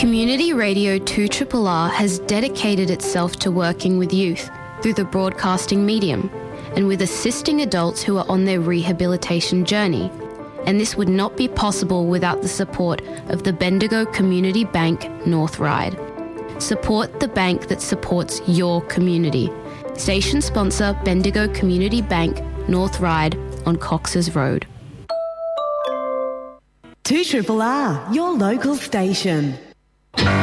Community Radio 2RRR has dedicated itself to working with youth through the broadcasting medium and with assisting adults who are on their rehabilitation journey. And this would not be possible without the support of the Bendigo Community Bank North Ryde. Support the bank that supports your community. Station sponsor Bendigo Community Bank North Ryde on Cox's Road. 2RRR, your local station.